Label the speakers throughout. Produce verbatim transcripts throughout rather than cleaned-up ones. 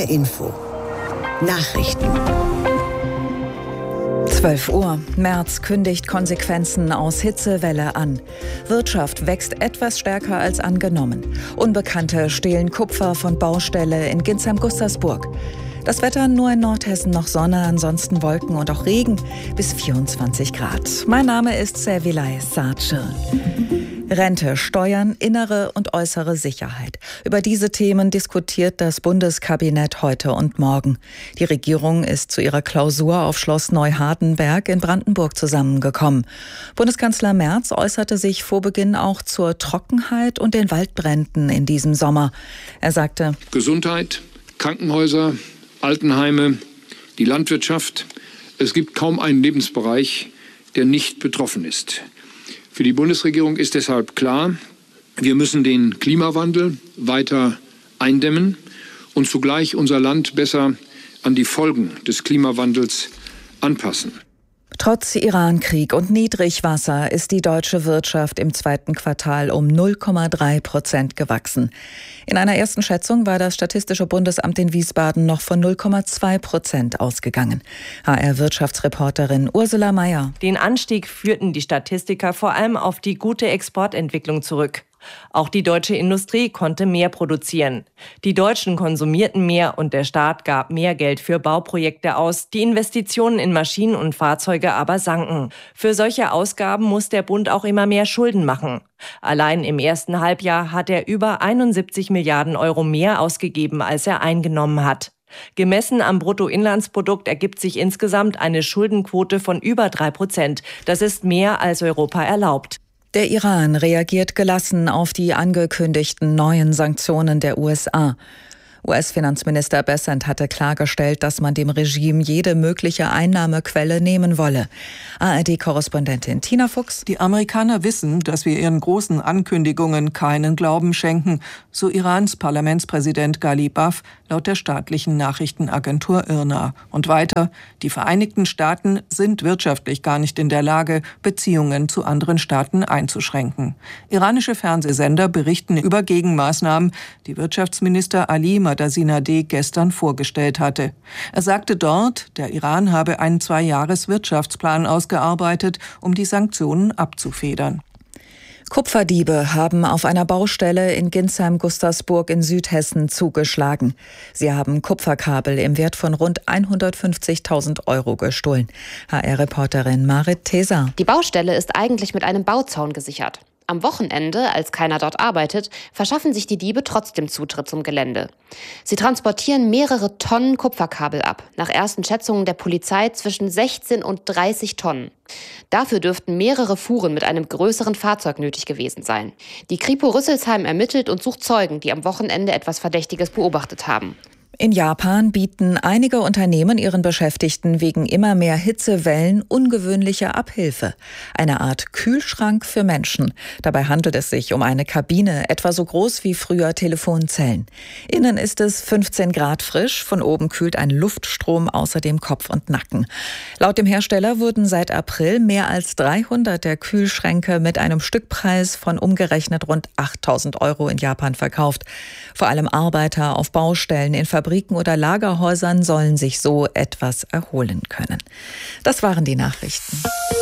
Speaker 1: R Info. Nachrichten.
Speaker 2: zwölf Uhr. Merz kündigt Konsequenzen aus Hitzewelle an. Wirtschaft wächst etwas stärker als angenommen. Unbekannte stehlen Kupfer von Baustelle in Ginsheim-Gustersburg. Das Wetter nur in Nordhessen noch Sonne, ansonsten Wolken und auch Regen bis vierundzwanzig Grad. Mein Name ist Servilay Saatschirn. Rente, Steuern, innere und äußere Sicherheit. Über diese Themen diskutiert das Bundeskabinett heute und morgen. Die Regierung ist zu ihrer Klausur auf Schloss Neuhardenberg in Brandenburg zusammengekommen. Bundeskanzler Merz äußerte sich vor Beginn auch zur Trockenheit und den Waldbränden in diesem Sommer. Er sagte:
Speaker 3: Gesundheit, Krankenhäuser, Altenheime, die Landwirtschaft. Es gibt kaum einen Lebensbereich, der nicht betroffen ist. Für die Bundesregierung ist deshalb klar, wir müssen den Klimawandel weiter eindämmen und zugleich unser Land besser an die Folgen des Klimawandels anpassen.
Speaker 2: Trotz Iran-Krieg und Niedrigwasser ist die deutsche Wirtschaft im zweiten Quartal um null Komma drei Prozent gewachsen. In einer ersten Schätzung war das Statistische Bundesamt in Wiesbaden noch von null Komma zwei Prozent ausgegangen. H R-Wirtschaftsreporterin Ursula Mayer.
Speaker 4: Den Anstieg führten die Statistiker vor allem auf die gute Exportentwicklung zurück. Auch die deutsche Industrie konnte mehr produzieren. Die Deutschen konsumierten mehr und der Staat gab mehr Geld für Bauprojekte aus. Die Investitionen in Maschinen und Fahrzeuge aber sanken. Für solche Ausgaben muss der Bund auch immer mehr Schulden machen. Allein im ersten Halbjahr hat er über einundsiebzig Milliarden Euro mehr ausgegeben, als er eingenommen hat. Gemessen am Bruttoinlandsprodukt ergibt sich insgesamt eine Schuldenquote von über drei Prozent. Das ist mehr, als Europa erlaubt.
Speaker 2: Der Iran reagiert gelassen auf die angekündigten neuen Sanktionen der U S A. U S-Finanzminister Bessent hatte klargestellt, dass man dem Regime jede mögliche Einnahmequelle nehmen wolle. A R D-Korrespondentin Tina Fuchs.
Speaker 5: Die Amerikaner wissen, dass wir ihren großen Ankündigungen keinen Glauben schenken, so Irans Parlamentspräsident Ghalibaf laut der staatlichen Nachrichtenagentur I R N A. Und weiter, die Vereinigten Staaten sind wirtschaftlich gar nicht in der Lage, Beziehungen zu anderen Staaten einzuschränken. Iranische Fernsehsender berichten über Gegenmaßnahmen, die Wirtschaftsminister Ali Madasinadeh gestern vorgestellt hatte. Er sagte dort, der Iran habe einen Zwei-Jahres-Wirtschaftsplan ausgearbeitet, um die Sanktionen abzufedern.
Speaker 2: Kupferdiebe haben auf einer Baustelle in Ginsheim-Gustersburg in Südhessen zugeschlagen. Sie haben Kupferkabel im Wert von rund hundertfünfzigtausend Euro gestohlen. H R-Reporterin Marit Theser.
Speaker 6: Die Baustelle ist eigentlich mit einem Bauzaun gesichert. Am Wochenende, als keiner dort arbeitet, verschaffen sich die Diebe trotzdem Zutritt zum Gelände. Sie transportieren mehrere Tonnen Kupferkabel ab. Nach ersten Schätzungen der Polizei zwischen sechzehn und dreißig Tonnen. Dafür dürften mehrere Fuhren mit einem größeren Fahrzeug nötig gewesen sein. Die Kripo Rüsselsheim ermittelt und sucht Zeugen, die am Wochenende etwas Verdächtiges beobachtet haben.
Speaker 2: In Japan bieten einige Unternehmen ihren Beschäftigten wegen immer mehr Hitzewellen ungewöhnliche Abhilfe. Eine Art Kühlschrank für Menschen. Dabei handelt es sich um eine Kabine, etwa so groß wie früher Telefonzellen. Innen ist es fünfzehn Grad frisch, von oben kühlt ein Luftstrom außerdem Kopf und Nacken. Laut dem Hersteller wurden seit April mehr als dreihundert der Kühlschränke mit einem Stückpreis von umgerechnet rund achttausend Euro in Japan verkauft. Vor allem Arbeiter auf Baustellen in Fabriken oder Lagerhäusern sollen sich so etwas erholen können. Das waren die Nachrichten.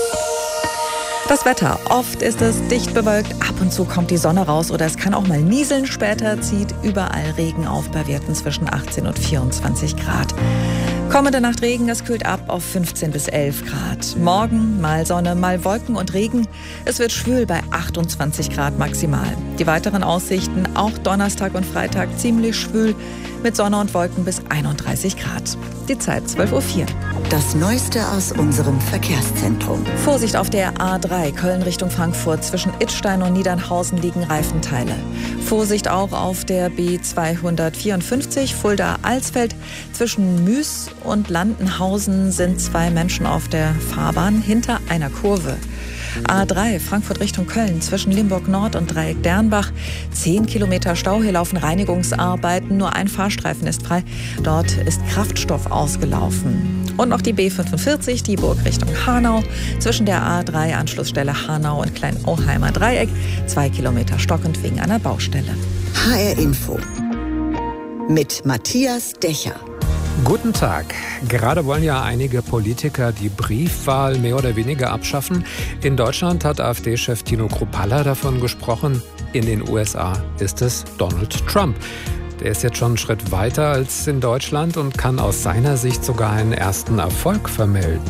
Speaker 2: Das Wetter. Oft ist es dicht bewölkt, ab und zu kommt die Sonne raus oder es kann auch mal nieseln. Später zieht überall Regen auf bei Werten zwischen achtzehn und vierundzwanzig Grad. Kommende Nacht Regen, es kühlt ab auf fünfzehn bis elf Grad. Morgen mal Sonne, mal Wolken und Regen. Es wird schwül bei achtundzwanzig Grad maximal. Die weiteren Aussichten, auch Donnerstag und Freitag ziemlich schwül mit Sonne und Wolken bis einunddreißig Grad. Die Zeit zwölf Uhr vier.
Speaker 1: Das Neueste aus unserem Verkehrszentrum.
Speaker 2: Vorsicht auf der A drei, Köln Richtung Frankfurt. Zwischen Idstein und Niedernhausen liegen Reifenteile. Vorsicht auch auf der B zweihundertvierundfünfzig, Fulda-Alsfeld. Zwischen Müs und Landenhausen sind zwei Menschen auf der Fahrbahn hinter einer Kurve. A drei, Frankfurt Richtung Köln, zwischen Limburg Nord und Dreieck Dernbach. Zehn Kilometer Stau, hier laufen Reinigungsarbeiten, nur ein Fahrstreifen ist frei. Dort ist Kraftstoff ausgelaufen. Und noch die B fünfundvierzig, Dieburg Richtung Hanau, zwischen der A drei, Anschlussstelle Hanau und Klein-Oheimer Dreieck. Zwei Kilometer stockend wegen einer Baustelle.
Speaker 1: H R Info. mit Matthias Decher.
Speaker 7: Guten Tag. Gerade wollen ja einige Politiker die Briefwahl mehr oder weniger abschaffen. In Deutschland hat AfD-Chef Tino Kruppalla davon gesprochen. In den U S A ist es Donald Trump. Der ist jetzt schon einen Schritt weiter als in Deutschland und kann aus seiner Sicht sogar einen ersten Erfolg vermelden.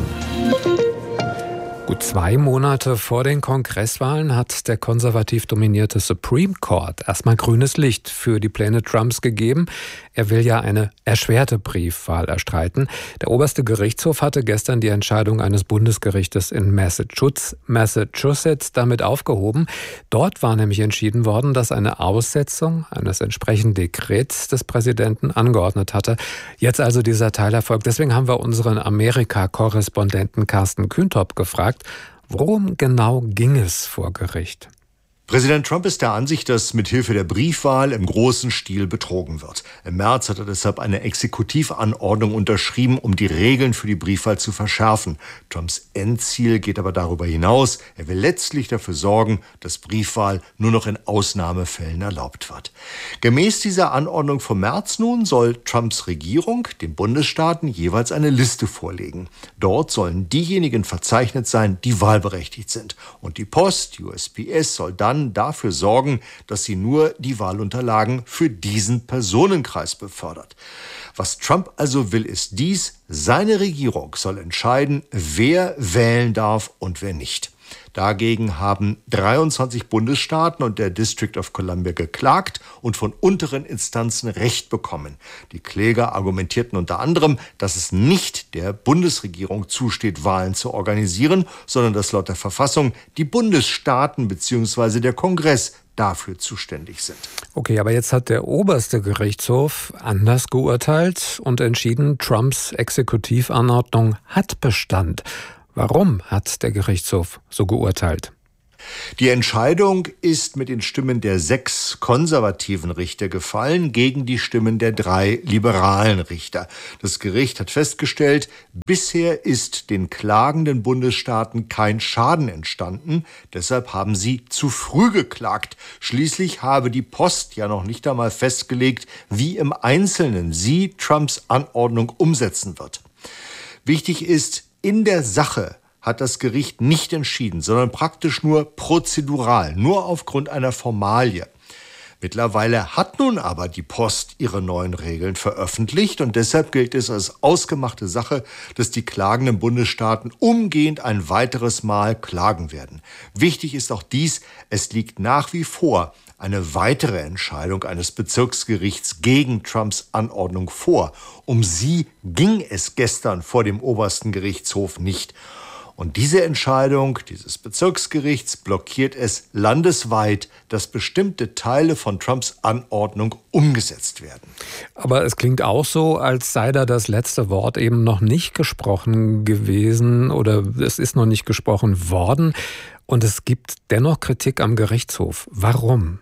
Speaker 7: Gut zwei Monate vor den Kongresswahlen hat der konservativ dominierte Supreme Court erstmal grünes Licht für die Pläne Trumps gegeben. Er will ja eine erschwerte Briefwahl erstreiten. Der oberste Gerichtshof hatte gestern die Entscheidung eines Bundesgerichtes in Massachusetts, Massachusetts damit aufgehoben. Dort war nämlich entschieden worden, dass eine Aussetzung eines entsprechenden Dekrets des Präsidenten angeordnet hatte. Jetzt also dieser Teilerfolg. Deswegen haben wir unseren Amerika-Korrespondenten Carsten Kühntop gefragt, worum genau ging es vor Gericht?
Speaker 8: Präsident Trump ist der Ansicht, dass mithilfe der Briefwahl im großen Stil betrogen wird. Im März hat er deshalb eine Exekutivanordnung unterschrieben, um die Regeln für die Briefwahl zu verschärfen. Trumps Endziel geht aber darüber hinaus. Er will letztlich dafür sorgen, dass Briefwahl nur noch in Ausnahmefällen erlaubt wird. Gemäß dieser Anordnung vom März nun soll Trumps Regierung den Bundesstaaten jeweils eine Liste vorlegen. Dort sollen diejenigen verzeichnet sein, die wahlberechtigt sind. Und die Post, U S P S, soll dann dafür sorgen, dass sie nur die Wahlunterlagen für diesen Personenkreis befördert. Was Trump also will, ist dies: Seine Regierung soll entscheiden, wer wählen darf und wer nicht. Dagegen haben dreiundzwanzig Bundesstaaten und der District of Columbia geklagt und von unteren Instanzen Recht bekommen. Die Kläger argumentierten unter anderem, dass es nicht der Bundesregierung zusteht, Wahlen zu organisieren, sondern dass laut der Verfassung die Bundesstaaten bzw. der Kongress dafür zuständig sind.
Speaker 7: Okay, aber jetzt hat der oberste Gerichtshof anders geurteilt und entschieden, Trumps Exekutivanordnung hat Bestand. Warum hat der Gerichtshof so geurteilt?
Speaker 8: Die Entscheidung ist mit den Stimmen der sechs konservativen Richter gefallen gegen die Stimmen der drei liberalen Richter. Das Gericht hat festgestellt, bisher ist den klagenden Bundesstaaten kein Schaden entstanden. Deshalb haben sie zu früh geklagt. Schließlich habe die Post ja noch nicht einmal festgelegt, wie im Einzelnen sie Trumps Anordnung umsetzen wird. Wichtig ist, in der Sache hat das Gericht nicht entschieden, sondern praktisch nur prozedural, nur aufgrund einer Formalie. Mittlerweile hat nun aber die Post ihre neuen Regeln veröffentlicht und deshalb gilt es als ausgemachte Sache, dass die klagenden Bundesstaaten umgehend ein weiteres Mal klagen werden. Wichtig ist auch dies: Es liegt nach wie vor eine weitere Entscheidung eines Bezirksgerichts gegen Trumps Anordnung vor. Um sie ging es gestern vor dem obersten Gerichtshof nicht. Und diese Entscheidung dieses Bezirksgerichts blockiert es landesweit, dass bestimmte Teile von Trumps Anordnung umgesetzt werden.
Speaker 7: Aber es klingt auch so, als sei da das letzte Wort eben noch nicht gesprochen gewesen oder es ist noch nicht gesprochen worden. Und es gibt dennoch Kritik am Gerichtshof. Warum?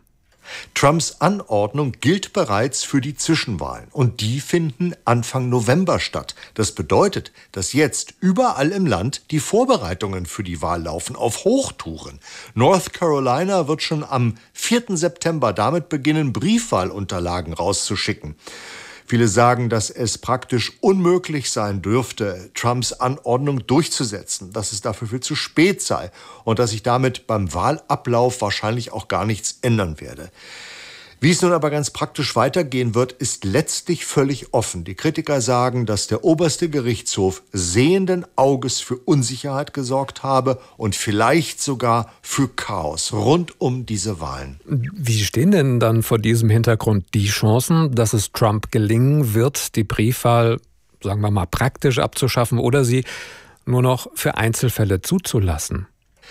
Speaker 8: Trumps Anordnung gilt bereits für die Zwischenwahlen und die finden Anfang November statt. Das bedeutet, dass jetzt überall im Land die Vorbereitungen für die Wahl laufen, auf Hochtouren. North Carolina wird schon am vierten September damit beginnen, Briefwahlunterlagen rauszuschicken. Viele sagen, dass es praktisch unmöglich sein dürfte, Trumps Anordnung durchzusetzen, dass es dafür viel zu spät sei und dass sich damit beim Wahlablauf wahrscheinlich auch gar nichts ändern werde. Wie es nun aber ganz praktisch weitergehen wird, ist letztlich völlig offen. Die Kritiker sagen, dass der oberste Gerichtshof sehenden Auges für Unsicherheit gesorgt habe und vielleicht sogar für Chaos rund um diese Wahlen.
Speaker 7: Wie stehen denn dann vor diesem Hintergrund die Chancen, dass es Trump gelingen wird, die Briefwahl, sagen wir mal, praktisch abzuschaffen oder sie nur noch für Einzelfälle zuzulassen?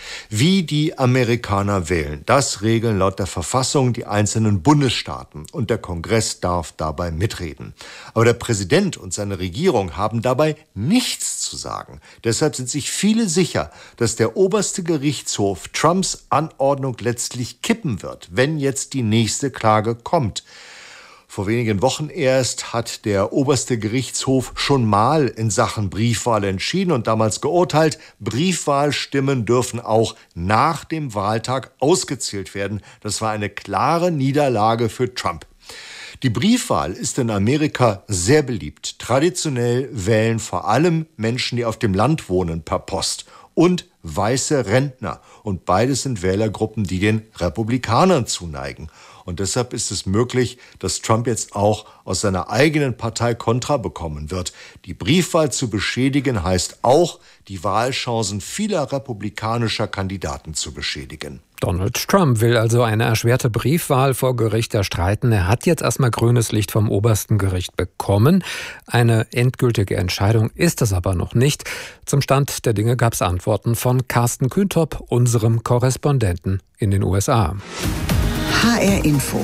Speaker 8: Wie die Amerikaner wählen, das regeln laut der Verfassung die einzelnen Bundesstaaten und der Kongress darf dabei mitreden. Aber der Präsident und seine Regierung haben dabei nichts zu sagen. Deshalb sind sich viele sicher, dass der oberste Gerichtshof Trumps Anordnung letztlich kippen wird, wenn jetzt die nächste Klage kommt. Vor wenigen Wochen erst hat der oberste Gerichtshof schon mal in Sachen Briefwahl entschieden und damals geurteilt, Briefwahlstimmen dürfen auch nach dem Wahltag ausgezählt werden. Das war eine klare Niederlage für Trump. Die Briefwahl ist in Amerika sehr beliebt. Traditionell wählen vor allem Menschen, die auf dem Land wohnen, per Post. Und weiße Rentner. Und beides sind Wählergruppen, die den Republikanern zuneigen. Und deshalb ist es möglich, dass Trump jetzt auch aus seiner eigenen Partei Kontra bekommen wird. Die Briefwahl zu beschädigen heißt auch, die Wahlchancen vieler republikanischer Kandidaten zu beschädigen.
Speaker 7: Donald Trump will also eine erschwerte Briefwahl vor Gericht erstreiten. Er hat jetzt erstmal grünes Licht vom obersten Gericht bekommen. Eine endgültige Entscheidung ist es aber noch nicht. Zum Stand der Dinge gab es Antworten von Carsten Kühntop, unserem Korrespondenten in den U S A.
Speaker 1: H R Info.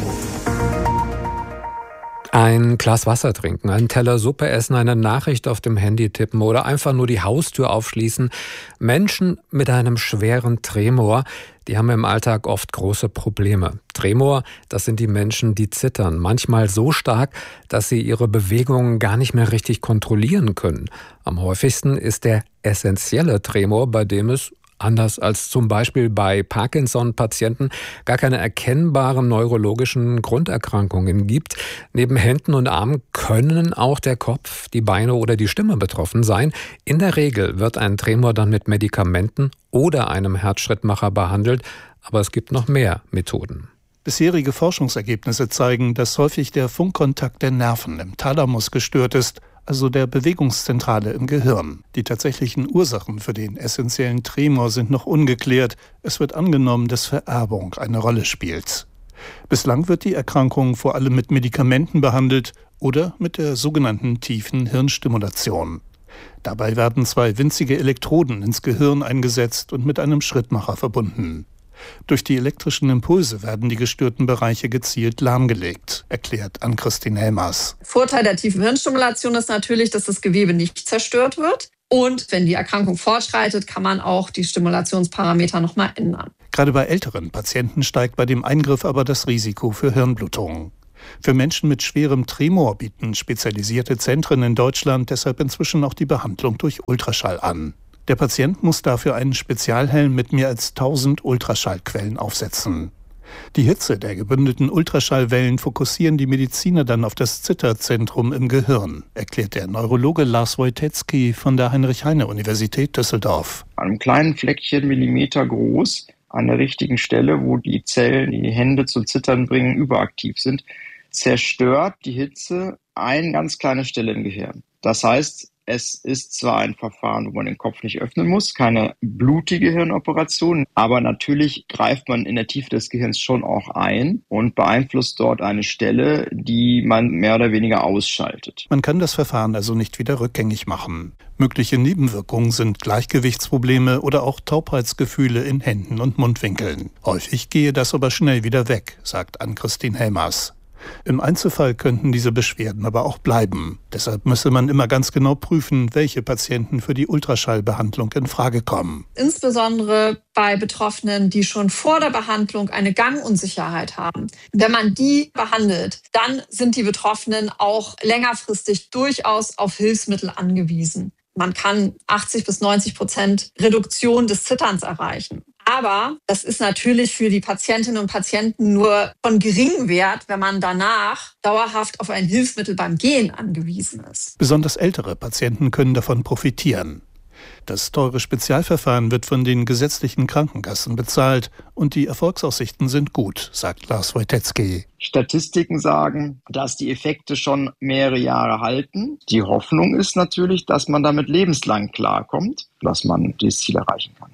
Speaker 7: Ein Glas Wasser trinken, einen Teller Suppe essen, eine Nachricht auf dem Handy tippen oder einfach nur die Haustür aufschließen. Menschen mit einem schweren Tremor, die haben im Alltag oft große Probleme. Tremor, das sind die Menschen, die zittern. Manchmal so stark, dass sie ihre Bewegungen gar nicht mehr richtig kontrollieren können. Am häufigsten ist der essentielle Tremor, bei dem es anders als zum Beispiel bei Parkinson-Patienten gar keine erkennbaren neurologischen Grunderkrankungen gibt. Neben Händen und Armen können auch der Kopf, die Beine oder die Stimme betroffen sein. In der Regel wird ein Tremor dann mit Medikamenten oder einem Herzschrittmacher behandelt, aber es gibt noch mehr Methoden.
Speaker 9: Bisherige Forschungsergebnisse zeigen, dass häufig der Funkkontakt der Nerven im Thalamus gestört ist, also der Bewegungszentrale im Gehirn. Die tatsächlichen Ursachen für den essentiellen Tremor sind noch ungeklärt. Es wird angenommen, dass Vererbung eine Rolle spielt. Bislang wird die Erkrankung vor allem mit Medikamenten behandelt oder mit der sogenannten tiefen Hirnstimulation. Dabei werden zwei winzige Elektroden ins Gehirn eingesetzt und mit einem Schrittmacher verbunden. Durch die elektrischen Impulse werden die gestörten Bereiche gezielt lahmgelegt, erklärt Ann-Christine Helmers.
Speaker 10: Vorteil der tiefen Hirnstimulation ist natürlich, dass das Gewebe nicht zerstört wird. Und wenn die Erkrankung fortschreitet, kann man auch die Stimulationsparameter nochmal ändern.
Speaker 9: Gerade bei älteren Patienten steigt bei dem Eingriff aber das Risiko für Hirnblutungen. Für Menschen mit schwerem Tremor bieten spezialisierte Zentren in Deutschland deshalb inzwischen auch die Behandlung durch Ultraschall an. Der Patient muss dafür einen Spezialhelm mit mehr als tausend Ultraschallquellen aufsetzen. Die Hitze der gebündelten Ultraschallwellen fokussieren die Mediziner dann auf das Zitterzentrum im Gehirn, erklärt der Neurologe Lars Wojtecki von der Heinrich-Heine-Universität Düsseldorf.
Speaker 11: An einem kleinen Fleckchen, Millimeter groß, an der richtigen Stelle, wo die Zellen, die die Hände zu zittern bringen, überaktiv sind, zerstört die Hitze eine ganz kleine Stelle im Gehirn. Das heißt, es ist zwar ein Verfahren, wo man den Kopf nicht öffnen muss, keine blutige Hirnoperation, aber natürlich greift man in der Tiefe des Gehirns schon auch ein und beeinflusst dort eine Stelle, die man mehr oder weniger ausschaltet.
Speaker 9: Man kann das Verfahren also nicht wieder rückgängig machen. Mögliche Nebenwirkungen sind Gleichgewichtsprobleme oder auch Taubheitsgefühle in Händen und Mundwinkeln. Häufig gehe das aber schnell wieder weg, sagt Ann-Christine Helmers. Im Einzelfall könnten diese Beschwerden aber auch bleiben. Deshalb müsse man immer ganz genau prüfen, welche Patienten für die Ultraschallbehandlung in Frage kommen.
Speaker 10: Insbesondere bei Betroffenen, die schon vor der Behandlung eine Gangunsicherheit haben. Wenn man die behandelt, dann sind die Betroffenen auch längerfristig durchaus auf Hilfsmittel angewiesen. Man kann achtzig bis neunzig Prozent Reduktion des Zitterns erreichen. Aber das ist natürlich für die Patientinnen und Patienten nur von geringem Wert, wenn man danach dauerhaft auf ein Hilfsmittel beim Gehen angewiesen ist.
Speaker 9: Besonders ältere Patienten können davon profitieren. Das teure Spezialverfahren wird von den gesetzlichen Krankenkassen bezahlt und die Erfolgsaussichten sind gut, sagt Lars Wojtecki.
Speaker 11: Statistiken sagen, dass die Effekte schon mehrere Jahre halten. Die Hoffnung ist natürlich, dass man damit lebenslang klarkommt, dass man dieses Ziel erreichen kann.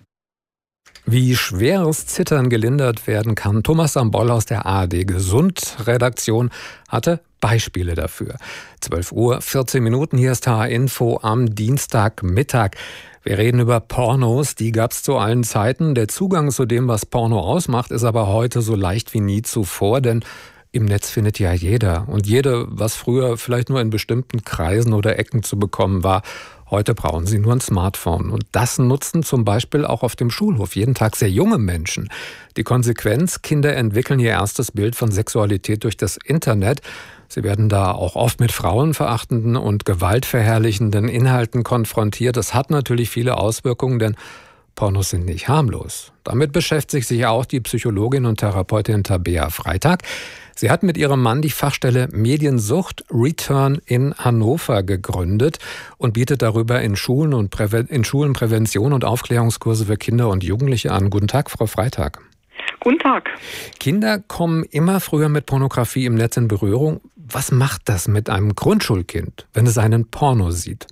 Speaker 7: Wie schweres Zittern gelindert werden kann, Thomas Samboll aus der A R D Gesund-Redaktion hatte Beispiele dafür. zwölf Uhr, vierzehn Minuten, hier ist H R Info am Dienstagmittag. Wir reden über Pornos, die gab es zu allen Zeiten. Der Zugang zu dem, was Porno ausmacht, ist aber heute so leicht wie nie zuvor, denn im Netz findet ja jeder und jede, was früher vielleicht nur in bestimmten Kreisen oder Ecken zu bekommen war. Heute brauchen sie nur ein Smartphone. Und das nutzen zum Beispiel auch auf dem Schulhof jeden Tag sehr junge Menschen. Die Konsequenz, Kinder entwickeln ihr erstes Bild von Sexualität durch das Internet. Sie werden da auch oft mit frauenverachtenden und gewaltverherrlichenden Inhalten konfrontiert. Das hat natürlich viele Auswirkungen, denn Pornos sind nicht harmlos. Damit beschäftigt sich auch die Psychologin und Therapeutin Tabea Freitag. Sie hat mit ihrem Mann die Fachstelle Mediensucht Return in Hannover gegründet und bietet darüber in Schulen und Präven- in Schulen Prävention und Aufklärungskurse für Kinder und Jugendliche an. Guten Tag, Frau Freitag.
Speaker 12: Guten Tag.
Speaker 7: Kinder kommen immer früher mit Pornografie im Netz in Berührung. Was macht das mit einem Grundschulkind, wenn es einen Porno sieht?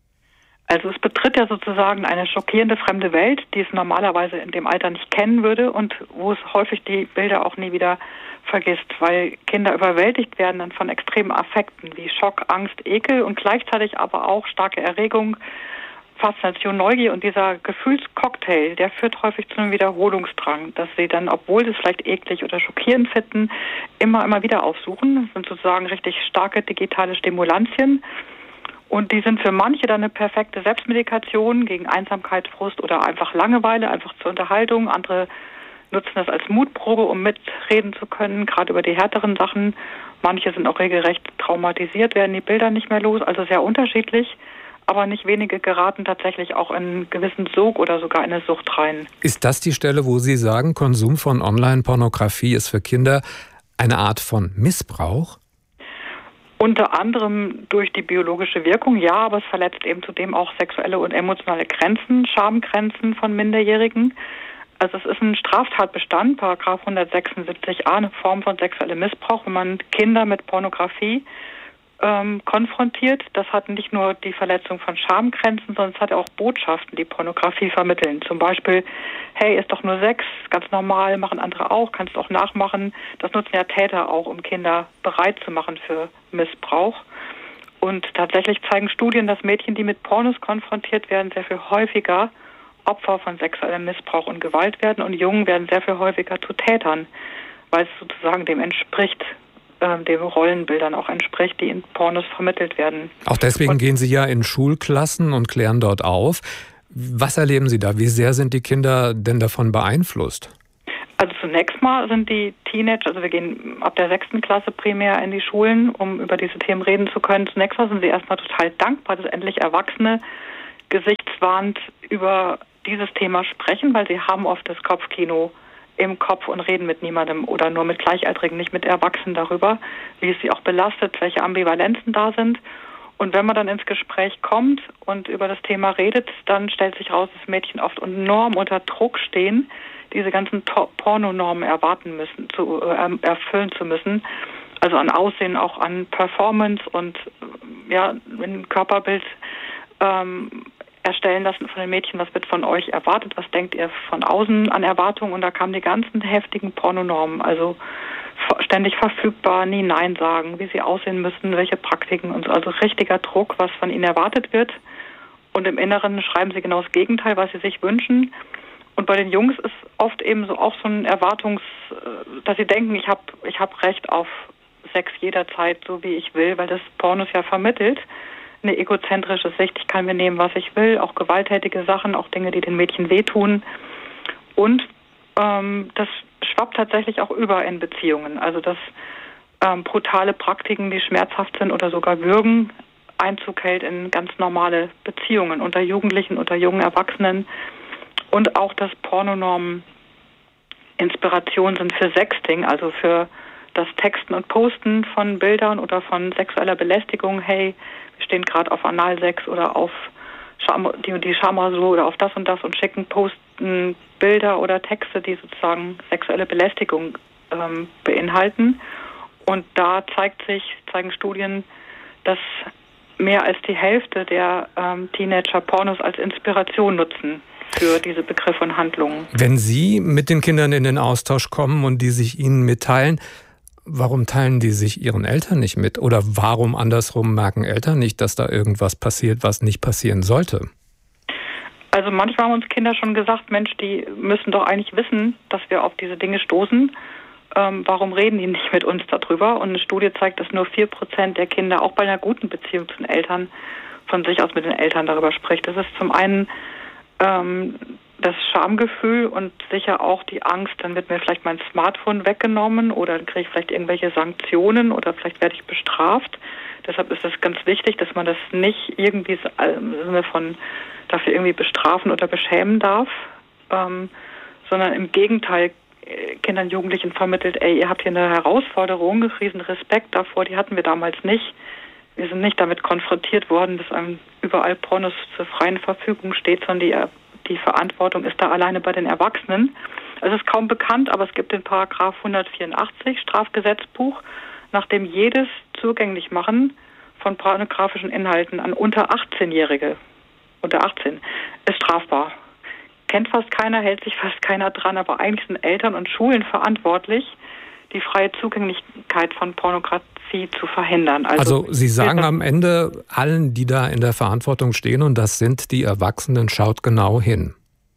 Speaker 12: Also es betritt ja sozusagen eine schockierende fremde Welt, die es normalerweise in dem Alter nicht kennen würde und wo es häufig die Bilder auch nie wieder vergisst, weil Kinder überwältigt werden dann von extremen Affekten wie Schock, Angst, Ekel und gleichzeitig aber auch starke Erregung, Faszination, Neugier, und dieser Gefühlscocktail, der führt häufig zu einem Wiederholungsdrang, dass sie dann, obwohl sie es vielleicht eklig oder schockierend finden, immer, immer wieder aufsuchen. Das sind sozusagen richtig starke digitale Stimulantien. Und die sind für manche dann eine perfekte Selbstmedikation gegen Einsamkeit, Frust oder einfach Langeweile, einfach zur Unterhaltung. Andere nutzen das als Mutprobe, um mitreden zu können, gerade über die härteren Sachen. Manche sind auch regelrecht traumatisiert, werden die Bilder nicht mehr los, also sehr unterschiedlich. Aber nicht wenige geraten tatsächlich auch in einen gewissen Sog oder sogar in eine Sucht rein.
Speaker 7: Ist das die Stelle, wo Sie sagen, Konsum von Online-Pornografie ist für Kinder eine Art von Missbrauch?
Speaker 12: Unter anderem durch die biologische Wirkung, ja, aber es verletzt eben zudem auch sexuelle und emotionale Grenzen, Schamgrenzen von Minderjährigen. Also es ist ein Straftatbestand, Paragraph hundertsechsundsiebzig a, eine Form von sexuellem Missbrauch, wenn man Kinder mit Pornografie ähm, konfrontiert. Das hat nicht nur die Verletzung von Schamgrenzen, sondern es hat auch Botschaften, die Pornografie vermitteln. Zum Beispiel, hey, ist doch nur Sex, ganz normal, machen andere auch, kannst du auch nachmachen. Das nutzen ja Täter auch, um Kinder bereit zu machen für Missbrauch. Und tatsächlich zeigen Studien, dass Mädchen, die mit Pornos konfrontiert werden, sehr viel häufiger Opfer von sexuellem Missbrauch und Gewalt werden, und Jungen werden sehr viel häufiger zu Tätern, weil es sozusagen dem entspricht, äh, den Rollenbildern auch entspricht, die in Pornos vermittelt werden.
Speaker 7: Auch deswegen und gehen Sie ja in Schulklassen und klären dort auf. Was erleben Sie da? Wie sehr sind die Kinder denn davon beeinflusst?
Speaker 12: Also zunächst mal sind die Teenager, also wir gehen ab der sechsten Klasse primär in die Schulen, um über diese Themen reden zu können. Zunächst mal sind sie erstmal total dankbar, dass endlich Erwachsene gesichtswahrend über dieses Thema sprechen, weil sie haben oft das Kopfkino im Kopf und reden mit niemandem oder nur mit Gleichaltrigen, nicht mit Erwachsenen darüber, wie es sie auch belastet, welche Ambivalenzen da sind. Und wenn man dann ins Gespräch kommt und über das Thema redet, dann stellt sich raus, dass Mädchen oft enorm unter Druck stehen, diese ganzen to- Pornonormen erwarten müssen, zu äh, erfüllen zu müssen. Also an Aussehen, auch an Performance und ja, ein Körperbild ähm, erstellen lassen von den Mädchen, was wird von euch erwartet, was denkt ihr von außen an Erwartungen, und da kamen die ganzen heftigen Pornonormen, also ständig verfügbar, nie Nein sagen, wie sie aussehen müssen, welche Praktiken und so, also richtiger Druck, was von ihnen erwartet wird, und im Inneren schreiben sie genau das Gegenteil, was sie sich wünschen. Und bei den Jungs ist oft eben so auch so ein Erwartungs, dass sie denken, ich habe ich hab Recht auf Sex jederzeit, so wie ich will, weil das Pornos ja vermittelt, eine egozentrische Sicht, ich kann mir nehmen, was ich will, auch gewalttätige Sachen, auch Dinge, die den Mädchen wehtun. Und ähm, das schwappt tatsächlich auch über in Beziehungen. Also dass ähm, brutale Praktiken, die schmerzhaft sind oder sogar würgen, Einzug hält in ganz normale Beziehungen unter Jugendlichen, unter jungen Erwachsenen. Und auch, dass Pornonormen Inspiration sind für Sexting, also für das Texten und Posten von Bildern oder von sexueller Belästigung. Hey, wir stehen gerade auf Analsex oder auf Scham- die, die Schamrasur oder auf das und das und schicken, posten Bilder oder Texte, die sozusagen sexuelle Belästigung ähm, beinhalten. Und da zeigt sich, zeigen Studien, dass mehr als die Hälfte der ähm, Teenager Pornos als Inspiration nutzen für diese Begriffe und Handlungen.
Speaker 7: Wenn Sie mit den Kindern in den Austausch kommen und die sich Ihnen mitteilen, warum teilen die sich ihren Eltern nicht mit? Oder warum andersrum merken Eltern nicht, dass da irgendwas passiert, was nicht passieren sollte?
Speaker 12: Also manchmal haben uns Kinder schon gesagt, Mensch, die müssen doch eigentlich wissen, dass wir auf diese Dinge stoßen. Ähm, warum reden die nicht mit uns darüber? Und eine Studie zeigt, dass nur vier Prozent der Kinder auch bei einer guten Beziehung zu den Eltern von sich aus mit den Eltern darüber spricht. Das ist zum einen ähm, das Schamgefühl und sicher auch die Angst, dann wird mir vielleicht mein Smartphone weggenommen oder dann kriege ich vielleicht irgendwelche Sanktionen oder vielleicht werde ich bestraft. Deshalb ist es ganz wichtig, dass man das nicht irgendwie im Sinne von dafür irgendwie bestrafen oder beschämen darf, ähm, sondern im Gegenteil Kindern und Jugendlichen vermittelt, ey, ihr habt hier eine Herausforderung, riesen Respekt davor, die hatten wir damals nicht. Wir sind nicht damit konfrontiert worden, dass einem überall Pornos zur freien Verfügung steht, sondern die, die Verantwortung ist da alleine bei den Erwachsenen. Es ist kaum bekannt, aber es gibt den Paragraph hundertvierundachtzig Strafgesetzbuch, nach dem jedes Zugänglichmachen von pornografischen Inhalten an unter achtzehnjährige, unter achtzehn, ist strafbar. Kennt fast keiner, hält sich fast keiner dran, aber eigentlich sind Eltern und Schulen verantwortlich, die freie Zugänglichkeit von Pornografie zu verhindern.
Speaker 7: Also, also Sie sagen am Ende allen, die da in der Verantwortung stehen, und das sind die Erwachsenen, schaut genau hin.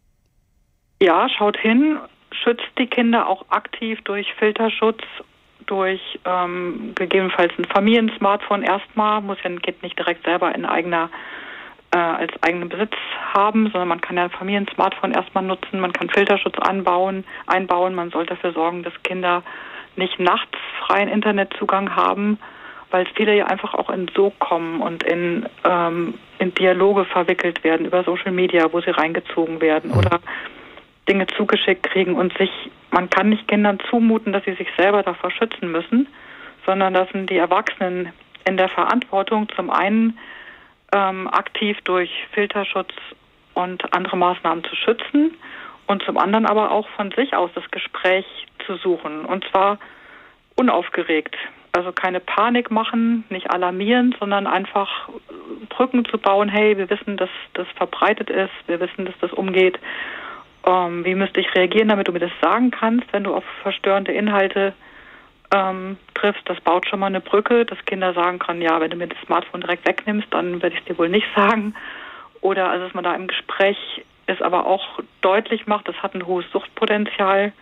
Speaker 12: Ja, schaut hin, schützt die Kinder auch aktiv durch Filterschutz, durch ähm, gegebenenfalls ein Familiensmartphone erstmal, muss ja, geht nicht direkt selber in eigener äh, als eigenen Besitz haben, sondern man kann ja ein Familiensmartphone erstmal nutzen, man kann Filterschutz anbauen, einbauen, man sollte dafür sorgen, dass Kinder nicht nachts freien Internetzugang haben, weil viele ja einfach auch in Sog kommen und in, ähm, in Dialoge verwickelt werden über Social Media, wo sie reingezogen werden, mhm. oder Dinge zugeschickt kriegen und sich, man kann nicht Kindern zumuten, dass sie sich selber davor schützen müssen, sondern das sind die Erwachsenen in der Verantwortung, zum einen ähm, aktiv durch Filterschutz und andere Maßnahmen zu schützen und zum anderen aber auch von sich aus das Gespräch zu suchen, und zwar unaufgeregt. Also keine Panik machen, nicht alarmieren, sondern einfach Brücken zu bauen. Hey, wir wissen, dass das verbreitet ist, wir wissen, dass das umgeht. Ähm, wie müsste ich reagieren, damit du mir das sagen kannst, wenn du auf verstörende Inhalte ähm, triffst? Das baut schon mal eine Brücke, dass Kinder sagen können, ja, wenn du mir das Smartphone direkt wegnimmst, dann werde ich es dir wohl nicht sagen. Oder also, dass man da im Gespräch es aber auch deutlich macht, das hat ein hohes Suchtpotenzial,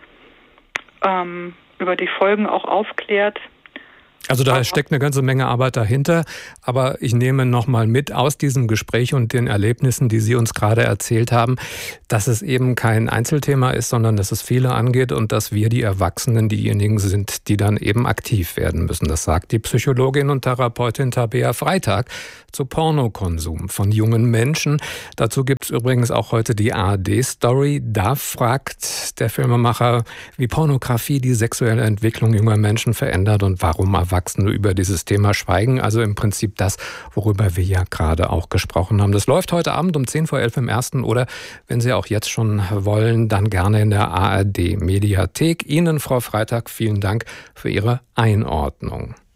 Speaker 12: ähm, über die Folgen auch aufklärt.
Speaker 7: Also da steckt eine ganze Menge Arbeit dahinter, aber ich nehme nochmal mit aus diesem Gespräch und den Erlebnissen, die Sie uns gerade erzählt haben, dass es eben kein Einzelthema ist, sondern dass es viele angeht und dass wir, die Erwachsenen, diejenigen sind, die dann eben aktiv werden müssen. Das sagt die Psychologin und Therapeutin Tabea Freitag zu Pornokonsum von jungen Menschen. Dazu gibt es übrigens auch heute die A R D-Story. Da fragt der Filmemacher, wie Pornografie die sexuelle Entwicklung junger Menschen verändert und warum Erwachsene über dieses Thema schweigen. Also im Prinzip das, worüber wir ja gerade auch gesprochen haben. Das läuft heute Abend um zehn vor elf im Ersten oder wenn Sie auch jetzt schon wollen, dann gerne in der A R D-Mediathek. Ihnen, Frau Freitag, vielen Dank für Ihre Einordnung.